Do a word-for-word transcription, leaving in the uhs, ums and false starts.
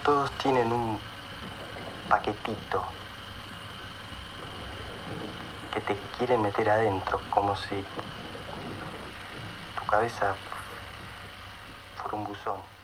Todos tienen un paquetito que te quieren meter adentro, como si tu cabeza fuera un buzón.